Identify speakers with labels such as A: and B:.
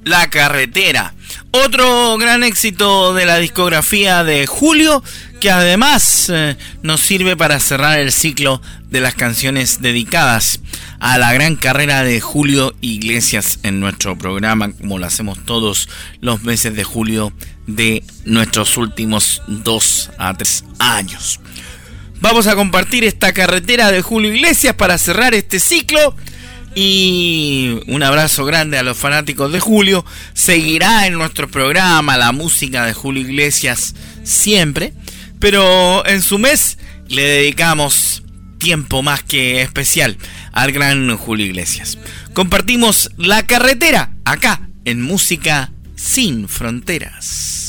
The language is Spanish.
A: La Carretera. Otro gran éxito de la discografía de Julio, que además nos sirve para cerrar el ciclo de las canciones dedicadas a la gran carrera de Julio Iglesias en nuestro programa, como lo hacemos todos los meses de julio de nuestros últimos 2 a 3 años. Vamos a compartir esta carretera de Julio Iglesias para cerrar este ciclo. Y un abrazo grande a los fanáticos de Julio. Seguirá en nuestro programa la música de Julio Iglesias siempre, pero en su mes le dedicamos tiempo más que especial al gran Julio Iglesias. Compartimos La Carretera acá en Música Sin Fronteras.